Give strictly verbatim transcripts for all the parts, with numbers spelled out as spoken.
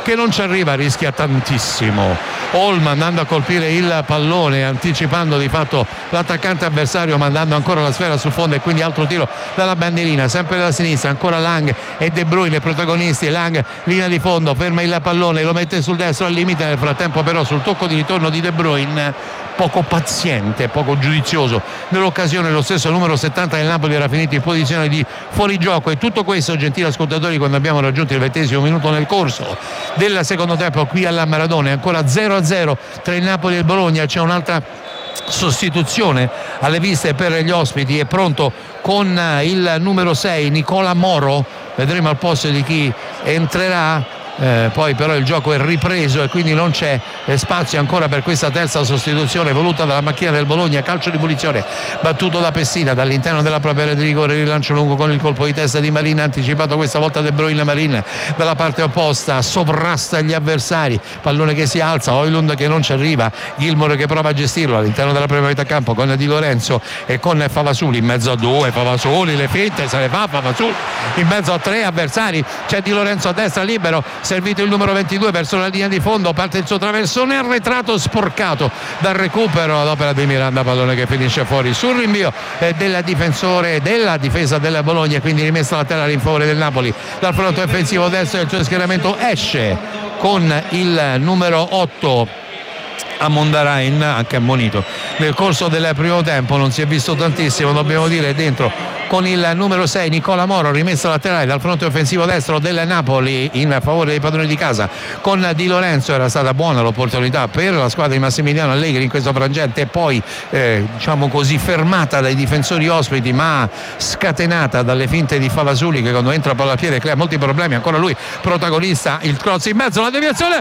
che non ci arriva, rischia tantissimo. Olm andando a colpire il pallone, anticipando di fatto l'attaccante avversario, mandando ancora la sfera sul fondo, e quindi altro tiro dalla bandierina, sempre dalla sinistra, ancora Lang e De Bruyne protagonisti. Lang linea di fondo, ferma il pallone, lo mette sul destro al limite, nel frattempo però sul tocco di ritorno di De Bruyne poco paziente, poco giudizioso nell'occasione, lo stesso numero settanta del Napoli era finito in posizione di fuorigioco. E tutto questo, gentili ascoltatori, quando abbiamo raggiunto il ventesimo minuto nel corso del secondo tempo qui alla Maradona. Ancora zero a zero tra il Napoli e il Bologna. C'è un'altra sostituzione alle viste per gli ospiti, è pronto con il numero sei Nicola Moro, vedremo al posto di chi entrerà. Eh, poi però il gioco è ripreso e quindi non c'è eh, spazio ancora per questa terza sostituzione voluta dalla macchina del Bologna. Calcio di punizione battuto da Pessina dall'interno della propria area di rigore, rilancio lungo con il colpo di testa di Marin, anticipato questa volta De Bruyne. Marin dalla parte opposta sovrasta gli avversari, pallone che si alza, Højlund che non ci arriva, Gilmour che prova a gestirlo all'interno della propria metà campo con Di Lorenzo e con Favasuli in mezzo a due. Favasuli le finte se le fa Favasuli in mezzo a tre avversari, c'è Di Lorenzo a destra libero, servito il numero ventidue verso la linea di fondo, parte il suo traversone arretrato, sporcato dal recupero ad opera di Miranda, pallone che finisce fuori sul rinvio eh, del difensore della difesa della Bologna, quindi rimessa laterale in favore del Napoli. Dal fronte offensivo destro del suo schieramento esce con il numero otto Amondarain, anche ammonito nel corso del primo tempo, non si è visto tantissimo, dobbiamo dire, dentro con il numero sei Nicola Moro, rimessa laterale dal fronte offensivo destro del Napoli in favore dei padroni di casa con Di Lorenzo. Era stata buona l'opportunità per la squadra di Massimiliano Allegri in questo frangente e poi eh, diciamo così fermata dai difensori ospiti, ma scatenata dalle finte di Favasuli che quando entra palla a piede crea molti problemi. Ancora lui protagonista, il cross in mezzo, la deviazione,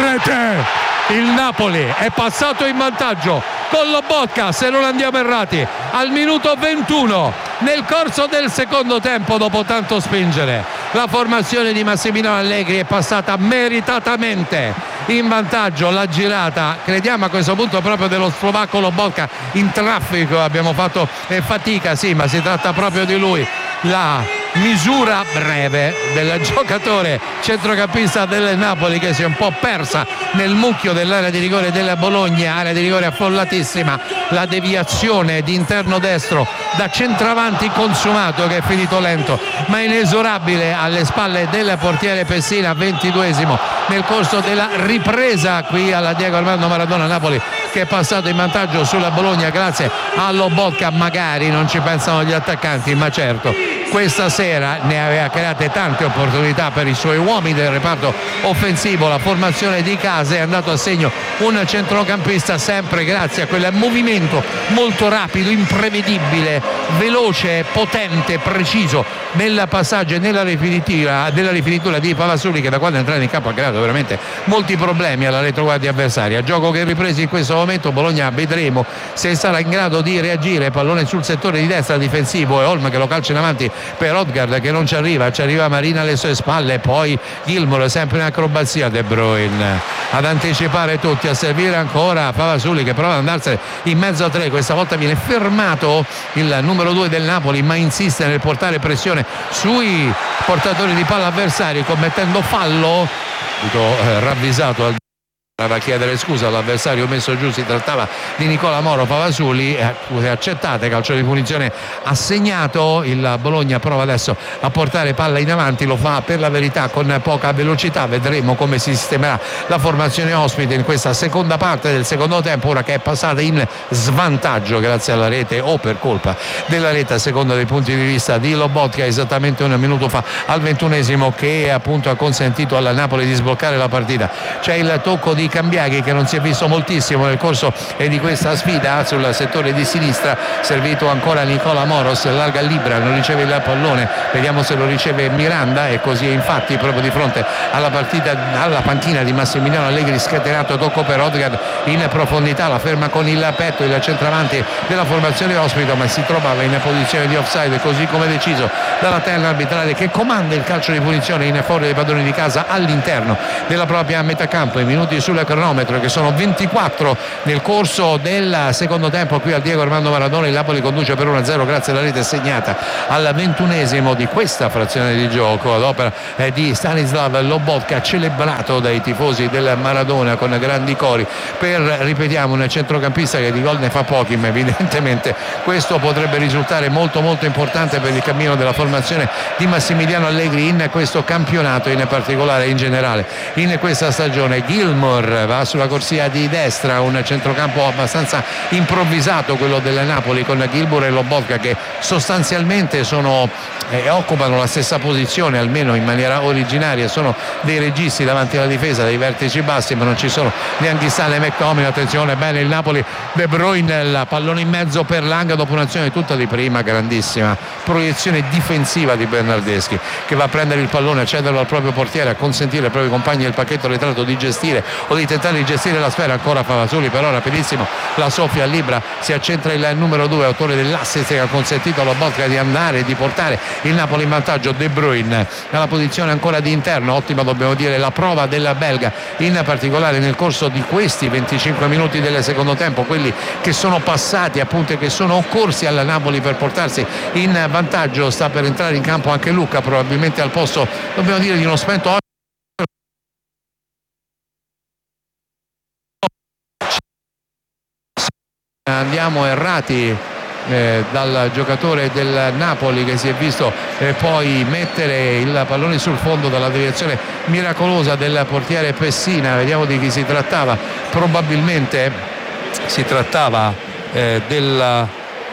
rete! Il Napoli è passato in vantaggio con Lobotka, se non andiamo errati, al minuto ventuno nel corso del secondo tempo. Dopo tanto spingere, la formazione di Massimiliano Allegri è passata meritatamente in vantaggio. La girata, crediamo a questo punto proprio dello slovacco Lobotka, in traffico, abbiamo fatto eh, fatica, sì, ma si tratta proprio di lui. La misura breve del giocatore centrocampista del Napoli che si è un po' persa nel mucchio dell'area di rigore della Bologna, area di rigore affollatissima. La deviazione di interno destro da centravanti consumato che è finito lento ma inesorabile alle spalle del portiere Pessina. Ventiduesimo nel corso della ripresa qui alla Diego Armando Maradona. Napoli che è passato in vantaggio sulla Bologna grazie a Lobotka. Magari non ci pensano gli attaccanti, ma certo questa sera ne aveva create tante opportunità per i suoi uomini del reparto offensivo. La formazione di casa è andato a segno un centrocampista sempre grazie a quel movimento molto rapido, imprevedibile, veloce, potente, preciso nel passaggio e nella rifinitura, nella rifinitura di Favasuli, che da quando è entrato in campo ha creato veramente molti problemi alla retroguardia avversaria. Gioco che è ripreso in questo momento, Bologna vedremo se sarà in grado di reagire. Pallone sul settore di destra difensivo e Olm che lo calcia in avanti per Odgaard che non ci arriva, ci arriva Marina alle sue spalle, poi Gilmour sempre in acrobazia, De Bruyne ad anticipare tutti, a servire ancora Favasuli che prova ad andarsene in mezzo a tre. Questa volta viene fermato il numero due del Napoli, ma insiste nel portare pressione sui portatori di palla avversari commettendo fallo. Dico, eh, ravvisato al a chiedere scusa all'avversario messo giù, si trattava di Nicola Moro. Favasuli eh, accettate, calcio di punizione assegnato. Il Bologna prova adesso a portare palla in avanti, lo fa per la verità con poca velocità. Vedremo come si sistemerà la formazione ospite in questa seconda parte del secondo tempo, ora che è passata in svantaggio grazie alla rete o per colpa della rete, a seconda dei punti di vista di Lobotka, esattamente un minuto fa al ventunesimo, che appunto ha consentito alla Napoli di sbloccare la partita. C'è il tocco di Cambiaghi che non si è visto moltissimo nel corso di questa sfida sul settore di sinistra, servito ancora Nicola Moros, larga libera, non riceve il pallone, vediamo se lo riceve Miranda, e così è infatti proprio di fronte alla partita, alla panchina di Massimiliano Allegri. Scatenato tocco per Odgaard in profondità, la ferma con il petto il centravanti della formazione ospite, ma si trovava in posizione di offside, così come deciso dalla terna arbitrale che comanda il calcio di punizione in favore dei padroni di casa all'interno della propria metà campo. I minuti sulla sul cronometro, che sono ventiquattro nel corso del secondo tempo qui al Diego Armando Maradona. Il Napoli conduce per uno a zero grazie alla rete segnata al ventunesimo di questa frazione di gioco ad opera eh, di Stanislav Lobotka, celebrato dai tifosi del Maradona con grandi cori per, ripetiamo, un centrocampista che di gol ne fa pochi, ma evidentemente questo potrebbe risultare molto molto importante per il cammino della formazione di Massimiliano Allegri in questo campionato, in particolare in generale in questa stagione. Gilmour va sulla corsia di destra, un centrocampo abbastanza improvvisato quello del Napoli, con Gilmour e Lobotka che sostanzialmente sono eh, occupano la stessa posizione, almeno in maniera originaria, sono dei registi davanti alla difesa, dei vertici bassi, ma non ci sono neanche Stanley McTominay. Attenzione, bene il Napoli, De Bruyne, il pallone in mezzo per Lang dopo un'azione tutta di prima, grandissima proiezione difensiva di Bernardeschi, che va a prendere il pallone, a cederlo al proprio portiere, a consentire ai propri compagni del pacchetto ritratto di gestire o di tentare di gestire la sfera. Ancora Favasuli, però rapidissimo la soffia Libra, si accentra il numero due, autore dell'assist, che ha consentito alla Botka di andare e di portare il Napoli in vantaggio. De Bruyne nella posizione ancora di interno, ottima dobbiamo dire la prova della belga, in particolare nel corso di questi venticinque minuti del secondo tempo, quelli che sono passati appunto e che sono occorsi alla Napoli per portarsi in vantaggio. Sta per entrare in campo anche Lucca, probabilmente al posto, dobbiamo dire, di uno spento. Andiamo errati eh, dal giocatore del Napoli, che si è visto eh, poi mettere il pallone sul fondo dalla deviazione miracolosa del portiere Pessina. Vediamo di chi si trattava. Probabilmente si trattava eh, della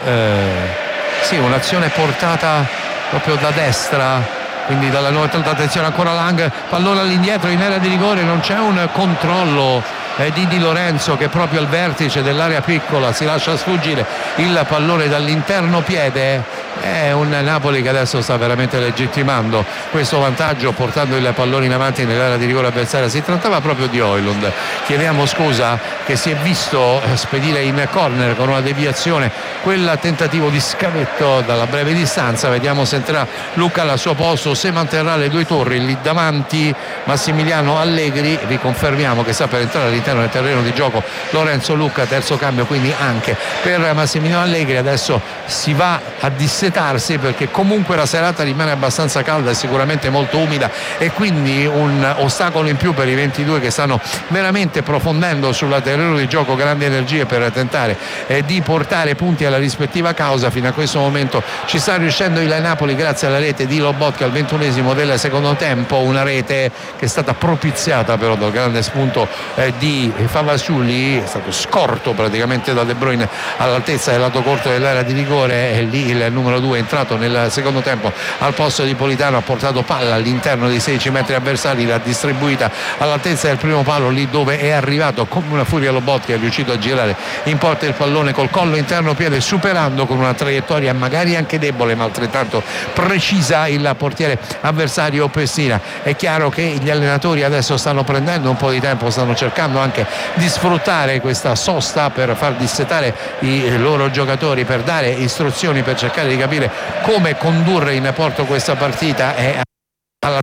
eh, sì, un'azione portata proprio da destra, quindi dalla nuova. Attenzione, ancora Lang, pallone all'indietro in area di rigore, non c'è un controllo eh, di Di Lorenzo, che proprio al vertice dell'area piccola si lascia sfuggire il pallone dall'interno piede. È un Napoli che adesso sta veramente legittimando questo vantaggio, portando il pallone in avanti nell'area di rigore avversaria. Si trattava proprio di Højlund, chiediamo scusa, che si è visto spedire in corner con una deviazione quel tentativo di scavetto dalla breve distanza. Vediamo se entrerà Lucca al suo posto, se manterrà le due torri lì davanti. Massimiliano Allegri, riconfermiamo che sta per entrare all'interno del terreno di gioco Lorenzo Lucca, terzo cambio quindi anche per Massimiliano Allegri. Adesso si va a dissetarsi, perché comunque la serata rimane abbastanza calda e sicuramente molto umida, e quindi un ostacolo in più per i ventidue che stanno veramente profondendo sul terreno di gioco grandi energie per tentare eh, di portare punti alla rispettiva causa. Fino a questo momento ci sta riuscendo il Napoli grazie alla rete di Lobotka al ventunesimo del secondo tempo, una rete che è stata propiziata però dal grande spunto eh, di Favasuli. È stato scorto praticamente da De Bruyne all'altezza del lato corto dell'area di rigore, e lì il numero due è entrato nel secondo tempo al posto di Politano, ha portato palla all'interno dei sedici metri avversari, l'ha distribuita all'altezza del primo palo, lì dove è arrivato come una furia Lobotka, è riuscito a girare in porta il pallone col collo interno piede, superando con una traiettoria magari anche debole ma altrettanto precisa il portiere avversario Pessina. È chiaro che gli allenatori adesso stanno prendendo un po' di tempo, stanno cercando anche di sfruttare questa sosta per far dissetare i loro giocatori, per dare istruzioni, per cercare di capire come condurre in porto questa partita. E alla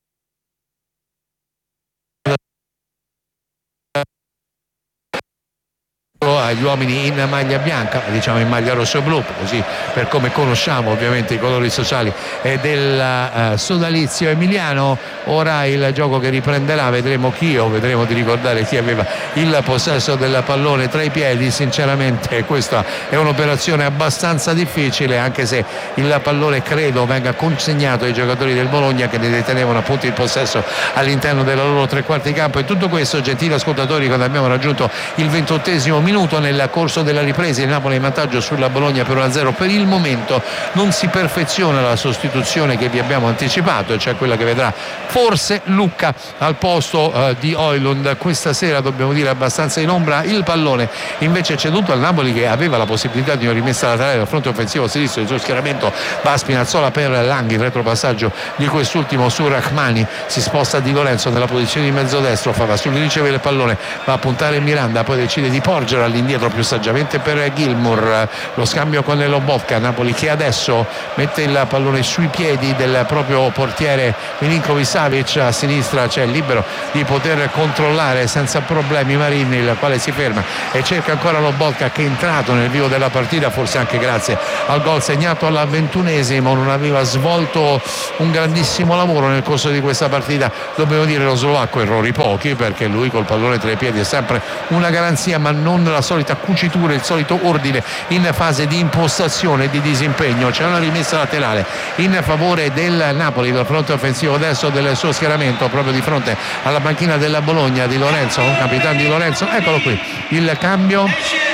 agli uomini in maglia bianca, diciamo in maglia rosso e blu, così per come conosciamo ovviamente i colori sociali del uh, sodalizio emiliano. Ora il gioco che riprenderà, vedremo chi, o vedremo di ricordare chi aveva il possesso del pallone tra i piedi. Sinceramente questa è un'operazione abbastanza difficile, anche se il pallone credo venga consegnato ai giocatori del Bologna, che ne detenevano appunto il possesso all'interno della loro tre quarti di campo. E tutto questo, gentili ascoltatori, quando abbiamo raggiunto il ventottesimo minuto nel corso della ripresa, il Napoli in vantaggio sulla Bologna per uno a zero. Per il momento non si perfeziona la sostituzione che vi abbiamo anticipato, cioè quella che vedrà forse Lucca al posto eh, di Højlund. Questa sera dobbiamo dire abbastanza in ombra. Il pallone invece è ceduto al Napoli, che aveva la possibilità di una rimessa laterale dal fronte offensivo sinistro. Il suo schieramento va a Spinazzola per Lang, il retropassaggio di quest'ultimo su Rachmani, si sposta Di Lorenzo nella posizione di mezzodestro, Favasuli riceve il pallone, va a puntare Miranda, poi decide di porgere all'indietro più saggiamente per Gilmour, lo scambio con Lobotka, Napoli che adesso mette il pallone sui piedi del proprio portiere Milinkovic Savic, a sinistra c'è libero di poter controllare senza problemi Marin, il quale si ferma e cerca ancora Lobotka, che è entrato nel vivo della partita, forse anche grazie al gol segnato al ventunesimo, non aveva svolto un grandissimo lavoro nel corso di questa partita, dobbiamo dire lo slovacco, errori pochi, perché lui col pallone tra i piedi è sempre una garanzia, ma non la solita cucitura, il solito ordine in fase di impostazione e di disimpegno. C'è una rimessa laterale in favore del Napoli dal fronte offensivo adesso del suo schieramento, proprio di fronte alla panchina della Bologna di Lorenzo, un capitano di Lorenzo, eccolo qui il cambio,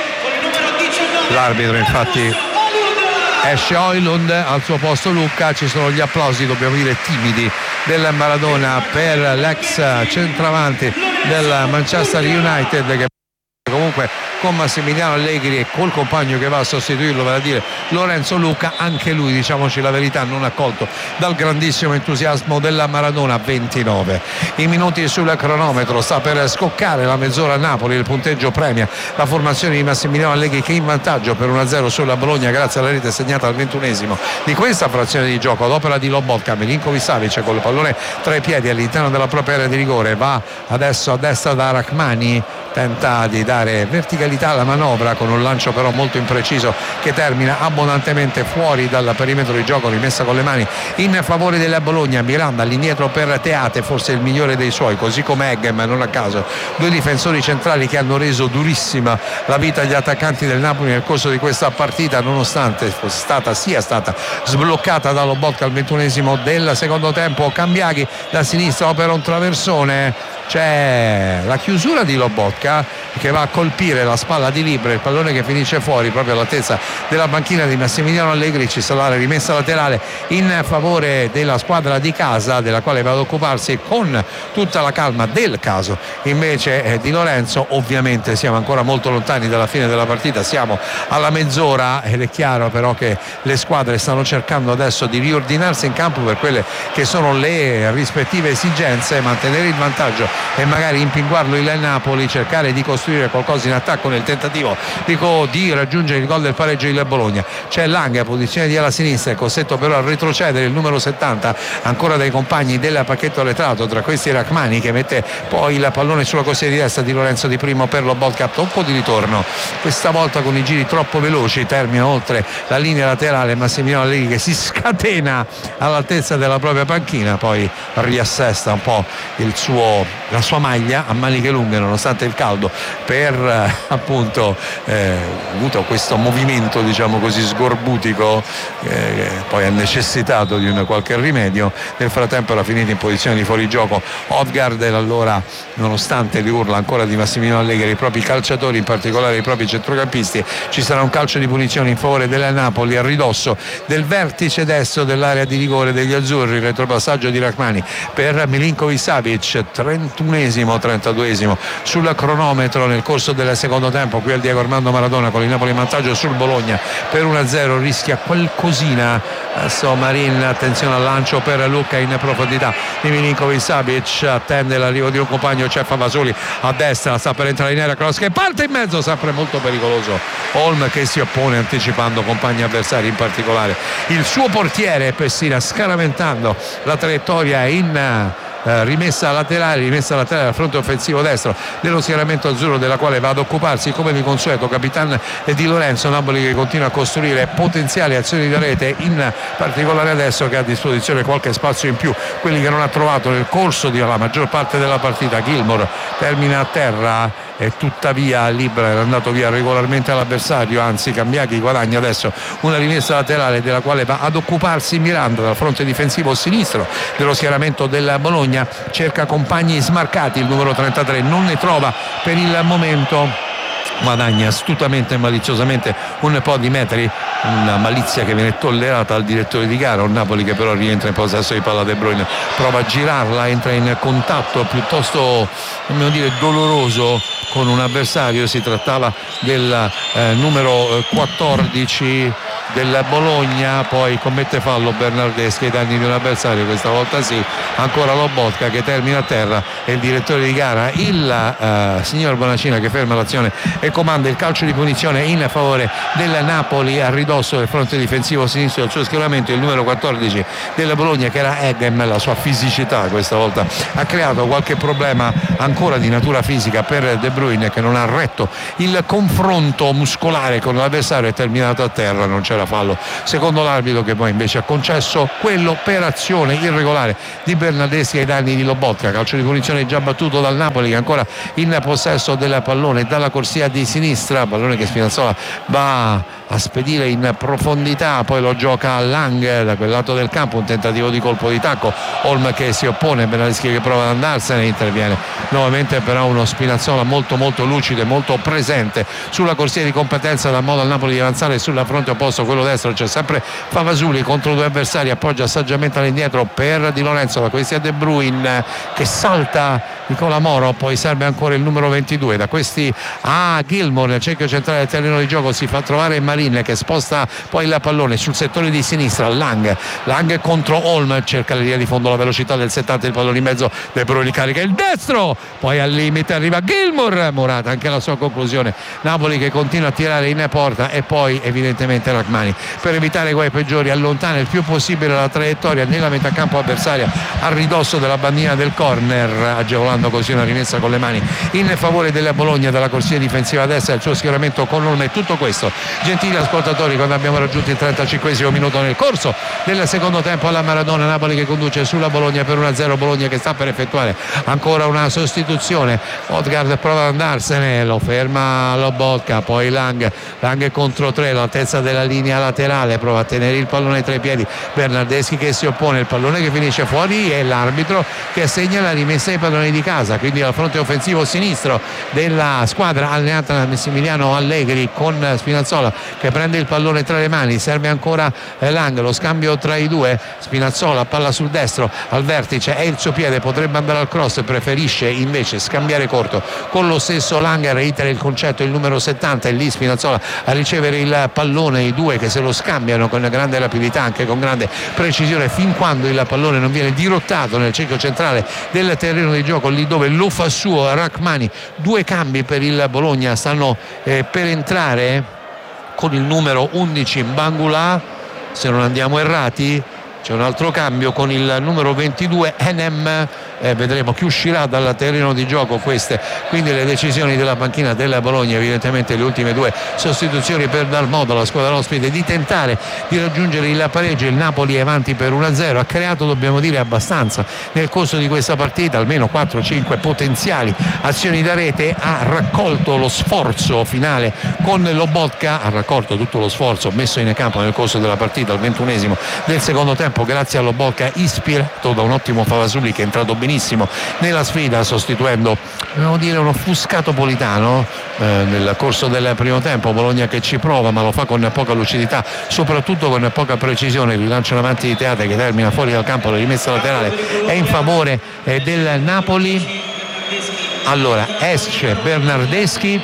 l'arbitro infatti esce Højlund, al suo posto Lucca, ci sono gli applausi, dobbiamo dire timidi, del Maradona per l'ex centravanti del Manchester United, che comunque con Massimiliano Allegri e col compagno che va a sostituirlo, vale a dire Lorenzo Lucca, anche lui, diciamoci la verità, non accolto dal grandissimo entusiasmo della Maradona. ventinove i minuti sul cronometro, sta per scoccare la mezz'ora a Napoli, il punteggio premia la formazione di Massimiliano Allegri, che è in vantaggio per uno a zero sulla Bologna grazie alla rete segnata al ventunesimo di questa frazione di gioco ad opera di Lobotka. Milinkovic Savic con il pallone tra i piedi all'interno della propria area di rigore, va adesso a destra da Rachmani, tenta di dare verticalità alla manovra con un lancio però molto impreciso che termina abbondantemente fuori dal perimetro di gioco, rimessa con le mani in favore della Bologna. Miranda all'indietro per Teate, forse il migliore dei suoi, così come Eggem, non a caso due difensori centrali che hanno reso durissima la vita agli attaccanti del Napoli nel corso di questa partita, nonostante fosse stata, sia stata sbloccata da Lobotka al ventunesimo del secondo tempo. Cambiaghi da sinistra opera un traversone, c'è la chiusura di Lobotka che va a colpire la spalla di Libra, il pallone che finisce fuori proprio all'altezza della banchina di Massimiliano Allegri. Ci sarà la rimessa laterale in favore della squadra di casa, della quale va ad occuparsi con tutta la calma del caso invece eh, di Lorenzo. Ovviamente siamo ancora molto lontani dalla fine della partita, siamo alla mezz'ora ed è chiaro però che le squadre stanno cercando adesso di riordinarsi in campo per quelle che sono le rispettive esigenze, mantenere il vantaggio e magari impinguarlo il Napoli, cercare di costruire qualcosa in attacco nel tentativo dico, di raggiungere il gol del pareggio del Bologna. C'è Lang a posizione di ala sinistra, è costretto però a retrocedere il numero settanta ancora dai compagni del pacchetto arretrato, tra questi Rachmani che mette poi il pallone sulla costiera di destra di Lorenzo Di Primo per Lobotka, tocco di ritorno questa volta con i giri troppo veloci, termina oltre la linea laterale Massimiliano Allegri che si scatena all'altezza della propria panchina, poi riassesta un po' il suo, la sua maglia a maniche lunghe nonostante il caldo per eh, appunto eh, avuto questo movimento diciamo così sgorbutico eh, poi ha necessitato di un qualche rimedio. Nel frattempo era finito in posizione di fuorigioco Odgaard, e allora nonostante le urla ancora di Massimiliano Allegri i propri calciatori, in particolare i propri centrocampisti, ci sarà un calcio di punizione in favore della Napoli a ridosso del vertice destro dell'area di rigore degli azzurri. Il retropassaggio di Rachmani per Milinkovic Savic, trentunesimo trentaduesimo sul cronometro nel corso del secondo tempo. Qui al Diego Armando Maradona con il Napoli in vantaggio sul Bologna per uno a zero, rischia qualcosina adesso Marin, attenzione al lancio per Lucca in profondità di Milinkovic Savic, attende l'arrivo di un compagno, c'è Favasoli a destra, sta per entrare in area, cross che parte in mezzo, sempre molto pericoloso Holm che si oppone anticipando compagni avversari, in particolare il suo portiere Pessina, scaraventando la traiettoria in Eh, rimessa laterale, rimessa laterale al fronte offensivo destro dello schieramento azzurro, della quale va ad occuparsi come di consueto capitano di Lorenzo. Napoli che continua a costruire potenziali azioni da rete, in particolare adesso che ha a disposizione qualche spazio in più, quelli che non ha trovato nel corso della maggior parte della partita. Gilmour termina a terra e tuttavia Libra era andato via regolarmente all'avversario, anzi Cambiaghi guadagna adesso una rimessa laterale della quale va ad occuparsi Miranda dal fronte difensivo sinistro dello schieramento del Bologna, cerca compagni smarcati, il numero trentatré non ne trova per il momento, guadagna astutamente e maliziosamente un po' di metri una malizia che viene tollerata al direttore di gara. Un Napoli che però rientra in possesso di palla. De Bruyne prova a girarla, entra in contatto piuttosto, come dire, doloroso con un avversario. Si trattava del eh, numero quattordici del Bologna, poi commette fallo Bernardeschi ai danni di un avversario, questa volta sì, ancora Lobotka che termina a terra e il direttore di gara, il uh, signor Bonacina, che ferma l'azione e comanda il calcio di punizione in favore del Napoli a ridosso del fronte difensivo sinistro del suo schieramento. Il numero quattordici del Bologna, che era Edem, la sua fisicità questa volta ha creato qualche problema ancora di natura fisica per De Bruyne, che non ha retto il confronto muscolare con l'avversario, è terminato a terra, non c'era fallo secondo l'arbitro, che poi invece ha concesso quello per azione irregolare di Bernardeschi ai danni di Lobotka. Calcio di punizione già battuto dal Napoli, che è ancora in possesso del pallone dalla corsia di sinistra, pallone che Spinazzola va a spedire in profondità, poi lo gioca a Lang da quel lato del campo, un tentativo di colpo di tacco, Holm che si oppone, Bernardeschi che prova ad andarsene, interviene nuovamente però uno Spinazzola molto molto lucido e molto presente sulla corsia di competenza, dà modo al Napoli di avanzare sulla fronte opposto, quello destro. C'è sempre Favasuli contro due avversari, appoggia saggiamente all'indietro per Di Lorenzo, la corsia De Bruyne che salta Nicola Moro, poi serve ancora il numero ventidue. Da questi a Gilmour nel cerchio centrale del terreno di gioco si fa trovare Marin che sposta poi il pallone sul settore di sinistra. Lang, Lang contro Holm, cerca la linea di fondo, la velocità del settanta, il pallone in mezzo, De Bruyne carica il destro, poi al limite arriva Gilmour, Morata anche la sua conclusione. Napoli che continua a tirare in porta e poi evidentemente Rachmani, per evitare guai peggiori, allontana il più possibile la traiettoria nella metà campo avversaria a ridosso della bandina del corner, agevolando così una rimessa con le mani in favore della Bologna dalla corsia difensiva a destra del suo schieramento con Holm. E tutto questo, gentili ascoltatori, quando abbiamo raggiunto il trentacinquesimo minuto nel corso del secondo tempo alla Maradona. Napoli che conduce sulla Bologna per uno a zero, Bologna che sta per effettuare ancora una sostituzione. Odegaard prova ad andarsene, lo ferma Lobotka, poi Lang, Lang contro tre, all'altezza della linea laterale, prova a tenere il pallone tra i piedi, Bernardeschi che si oppone, il pallone che finisce fuori e l'arbitro che assegna la rimessa ai padroni di casa, quindi al fronte offensivo sinistro della squadra allenata da Massimiliano Allegri, con Spinazzola che prende il pallone tra le mani. Serve ancora Lang, lo scambio tra i due, Spinazzola palla sul destro al vertice, è il suo piede, potrebbe andare al cross, preferisce invece scambiare corto con lo stesso Lang, reitera il concetto il numero settanta, e lì Spinazzola a ricevere il pallone, i due che se lo scambiano con grande rapidità, anche con grande precisione, fin quando il pallone non viene dirottato nel cerchio centrale del terreno di gioco, lì dove lo fa suo Rachmani. Due cambi per il Bologna, stanno eh, per entrare con il numero undici Mbangula, se non andiamo errati. C'è un altro cambio con il numero ventidue Enem, eh, vedremo chi uscirà dal terreno di gioco. Queste quindi le decisioni della panchina della Bologna, evidentemente le ultime due sostituzioni per dar modo alla squadra ospite di tentare di raggiungere il pareggio. Il Napoli è avanti per uno a zero, ha creato, dobbiamo dire, abbastanza nel corso di questa partita, almeno quattro cinque potenziali azioni da rete, ha raccolto lo sforzo finale con Lobotka, ha raccolto tutto lo sforzo messo in campo nel corso della partita al ventunesimo del secondo tempo, grazie a Lobotka, ispirato da un ottimo Favasuli che è entrato benissimo nella sfida, sostituendo, dobbiamo dire, un offuscato Politano eh, nel corso del primo tempo. Bologna che ci prova, ma lo fa con poca lucidità, soprattutto con poca precisione. Il rilancio in avanti di Teate che termina fuori dal campo, la rimessa laterale è in favore eh, del Napoli. Allora esce Bernardeschi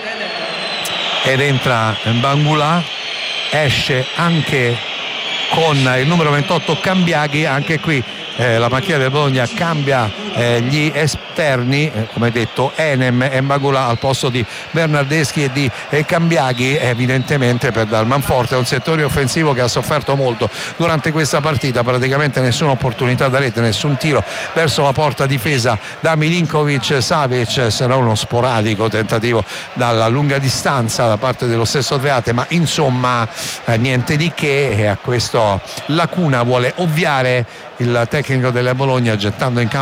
ed entra Mbangula, esce anche con il numero ventotto Cambiaghi. Anche qui eh, la macchina del Bologna cambia eh, gli esterni, eh, come detto Enem e Mbangula al posto di Bernardeschi e di eh, Cambiaghi, evidentemente per dar manforte a un settore offensivo che ha sofferto molto durante questa partita. Praticamente nessuna opportunità da rete, nessun tiro verso la porta difesa da Milinkovic Savic, sarà uno sporadico tentativo dalla lunga distanza da parte dello stesso Teate, ma insomma eh, niente di che, e a questo Lacuna vuole ovviare il tecnico della Bologna gettando in campo forse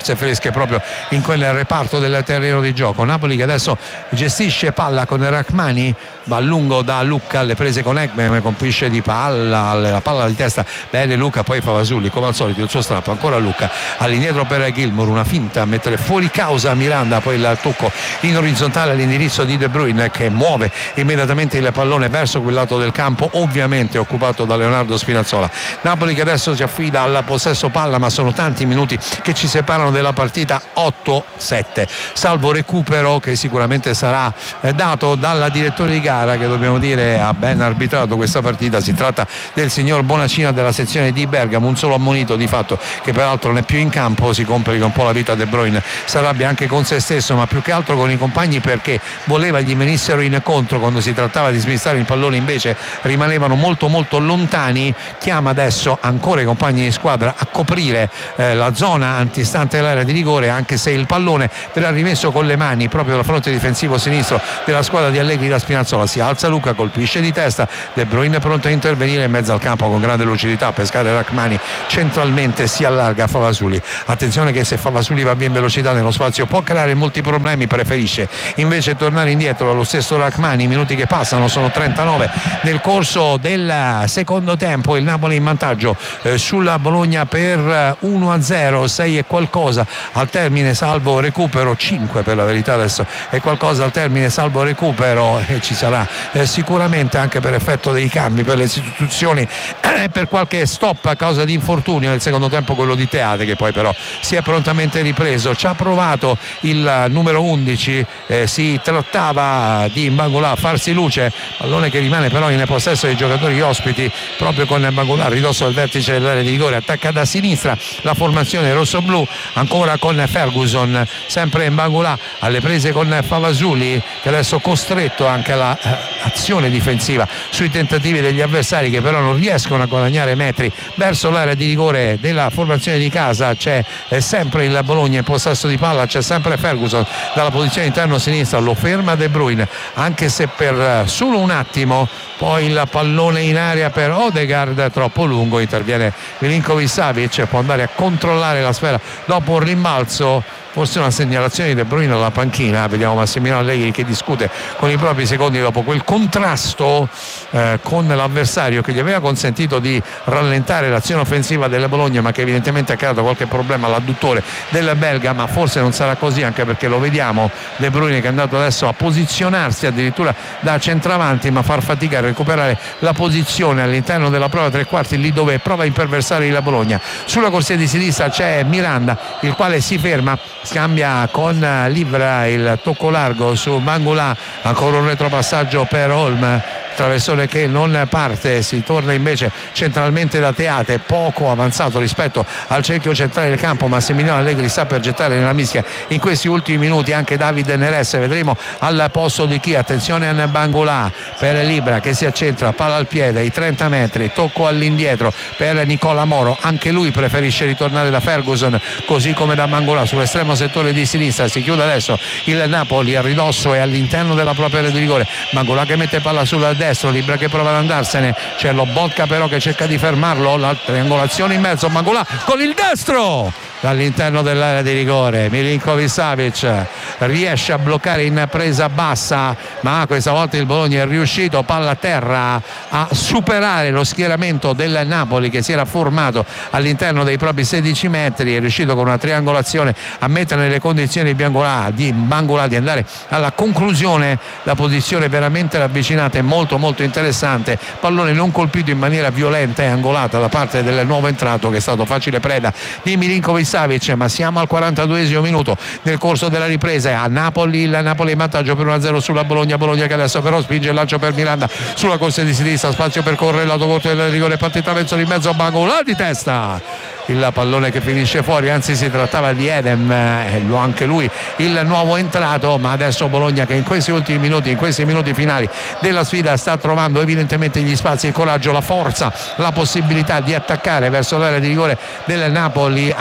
forze fresche proprio in quel reparto del terreno di gioco. Napoli che adesso gestisce palla con Rachmani, va a lungo da Lucca alle prese con Ekman, colpisce di palla, la palla di testa, bene Luca, poi Favasulli come al solito il suo strappo, ancora Lucca all'indietro per Gilmour, una finta a mettere fuori causa Miranda, poi il tocco in orizzontale all'indirizzo di De Bruyne che muove immediatamente il pallone verso quel lato del campo, ovviamente occupato da Leonardo Spinazzola. Napoli che adesso si affida al possesso palla, ma sono tanti minuti che ci separano della partita, otto sette, salvo recupero che sicuramente sarà dato dal direttore di gara, che dobbiamo dire ha ben arbitrato questa partita. Si tratta del signor Bonacina della sezione di Bergamo, un solo ammonito di fatto, che peraltro non è più in campo, si complica un po' la vita. De Bruyne si arrabbia anche con se stesso, ma più che altro con i compagni, perché voleva gli venissero incontro quando si trattava di smistare il pallone, invece rimanevano molto molto lontani. Chiama adesso ancora i compagni di squadra a coprire eh, la zona antistante l'area di rigore, anche se il pallone verrà rimesso con le mani proprio dal fronte difensivo sinistro della squadra di Allegri da Spinazzola. Si alza Luca, colpisce di testa, De Bruyne pronto a intervenire in mezzo al campo con grande lucidità, pescare Rachmani centralmente, si allarga Favasuli. Attenzione che se Favasuli va via in velocità nello spazio può creare molti problemi, preferisce invece tornare indietro allo stesso Rachmani. I minuti che passano sono trentanove nel corso del secondo tempo, il Napoli in vantaggio eh, sulla Bologna per uno a zero, sei e qualcosa al termine salvo recupero, cinque per la verità adesso è qualcosa al termine salvo recupero, e ci sarà eh, sicuramente anche per effetto dei cambi per le istituzioni eh, per qualche stop a causa di infortunio nel secondo tempo, quello di Teate, che poi però si è prontamente ripreso. Ci ha provato il numero undici, eh, si trattava di Mbangula a farsi luce, pallone che rimane però in possesso dei giocatori ospiti proprio con Mbangula a ridosso del vertice dell'area di rigore, attacca da sinistra la formazione rossoblù, ancora con Ferguson, sempre Mbangula alle prese con Favasuli, che adesso costretto anche alla eh, azione difensiva sui tentativi degli avversari, che però non riescono a guadagnare metri verso l'area di rigore della formazione di casa. C'è eh, sempre il Bologna in possesso di palla, c'è sempre Ferguson dalla posizione interno sinistra, lo ferma De Bruyne, anche se per eh, solo un attimo. Poi il pallone in aria per Odegaard, troppo lungo, interviene Milinkovic Savic, può andare a controllare la sfera dopo un rimbalzo, forse una segnalazione di De Bruyne alla panchina. Vediamo Massimiliano Allegri che discute con i propri secondi dopo quel contrasto eh, con l'avversario che gli aveva consentito di rallentare l'azione offensiva della Bologna, ma che evidentemente ha creato qualche problema all'adduttore del belga. Ma forse non sarà così, anche perché lo vediamo De Bruyne che è andato adesso a posizionarsi addirittura da centravanti, ma far fatica a recuperare la posizione all'interno della prova tre quarti, lì dove prova a imperversare la Bologna. Sulla corsia di sinistra c'è Miranda, il quale si ferma, scambia con Livra, il tocco largo su Mbangula, ancora un retropassaggio per Holm, traversone che non parte, si torna invece centralmente da Teate, poco avanzato rispetto al cerchio centrale del campo. Massimiliano Allegri sta per gettare nella mischia in questi ultimi minuti anche David Neres, vedremo al posto di chi. Attenzione a Mbangula per Libra che si accentra, palla al piede, i trenta metri, tocco all'indietro per Nicola Moro, anche lui preferisce ritornare da Ferguson così come da Mbangula sull'estremo settore di sinistra. Si chiude adesso il Napoli a ridosso e all'interno della propria area di rigore, Mbangula che mette palla sulla destro, Libra che prova ad andarsene, c'è lo Botka però che cerca di fermarlo, la triangolazione in mezzo, Mbangula con il destro dall'interno dell'area di rigore, Milinkovic Savic riesce a bloccare in presa bassa, ma questa volta il Bologna è riuscito, palla a terra, a superare lo schieramento del Napoli che si era formato all'interno dei propri sedici metri, è riuscito con una triangolazione a mettere nelle condizioni di Mbangula di, Mbangula di andare alla conclusione. La posizione veramente ravvicinata è molto molto interessante, pallone non colpito in maniera violenta e angolata da parte del nuovo entrato che è stato facile preda di Milinkovic Savic, ma siamo al quarantaduesimo minuto nel corso della ripresa. A Napoli il Napoli in vantaggio per uno a zero sulla Bologna, Bologna che adesso però spinge il lancio per Miranda sulla corsia di sinistra, spazio per correre, lato corto del rigore, partita verso di mezzo, Mbangula di testa, il pallone che finisce fuori, anzi si trattava di Edem, eh, anche lui il nuovo entrato. Ma adesso Bologna che in questi ultimi minuti, in questi minuti finali della sfida sta trovando evidentemente gli spazi, il coraggio, la forza, la possibilità di attaccare verso l'area di rigore del Napoli. Ha messo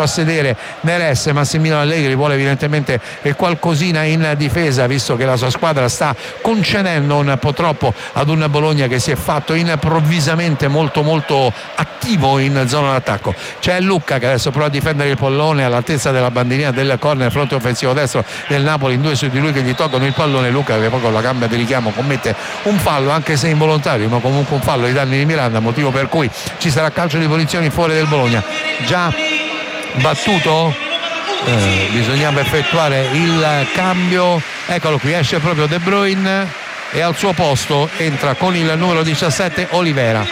a sedere Neres. Massimiliano Allegri vuole evidentemente qualcosina in difesa, visto che la sua squadra sta concedendo un po' troppo ad un Bologna che si è fatto improvvisamente molto molto attivo in zona d'attacco. C'è Lucca che adesso prova a difendere il pallone all'altezza della bandierina del corner, fronte offensivo destro del Napoli, in due su di lui che gli tolgono il pallone. Lucca che poi con la gamba di richiamo commette un fallo, anche se involontario, ma comunque un fallo ai danni di Miranda, motivo per cui ci sarà calcio di punizione in fuori del Bologna. Già battuto, eh, bisognava effettuare il cambio, eccolo qui, esce proprio De Bruyne e al suo posto entra con il numero diciassette Olivera,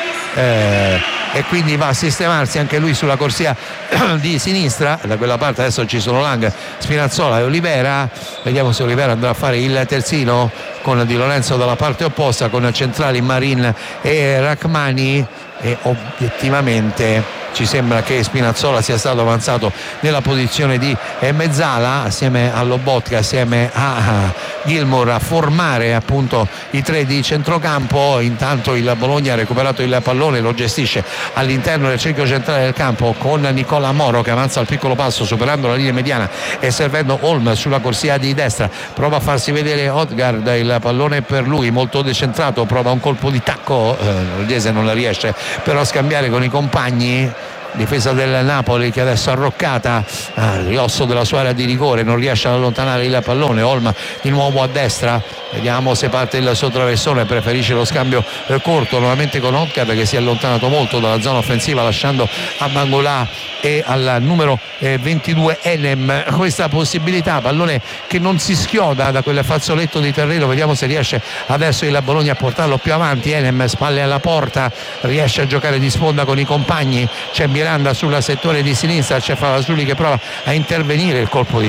eh, e quindi va a sistemarsi anche lui sulla corsia di sinistra. Da quella parte adesso ci sono Lang, Spinazzola e Olivera. Vediamo se Olivera andrà a fare il terzino con Di Lorenzo dalla parte opposta, con centrali Marin e Rachmani, e obiettivamente ci sembra che Spinazzola sia stato avanzato nella posizione di mezzala assieme a Lobotka, assieme a Gilmour, a formare appunto i tre di centrocampo. Intanto il Bologna ha recuperato il pallone, lo gestisce all'interno del cerchio centrale del campo con Nicola Moro che avanza al piccolo passo superando la linea mediana e servendo Holm sulla corsia di destra. Prova a farsi vedere Odgaard, il pallone per lui molto decentrato, prova un colpo di tacco, eh, l'Udinese non la riesce però a scambiare con i compagni. Difesa del Napoli che adesso arroccata, ah, riosso della sua area di rigore, non riesce ad allontanare il pallone. Olm di nuovo a destra, vediamo se parte il suo traversone, preferisce lo scambio eh, corto nuovamente con Odgaard che si è allontanato molto dalla zona offensiva, lasciando a Mangolà e al numero eh, ventidue Enem questa possibilità. Pallone che non si schioda da quel fazzoletto di terreno, vediamo se riesce adesso il Bologna a portarlo più avanti. Enem spalle alla porta, riesce a giocare di sponda con i compagni, c'è Miranda sul settore di sinistra, c'è Falasuli che prova a intervenire, il colpo di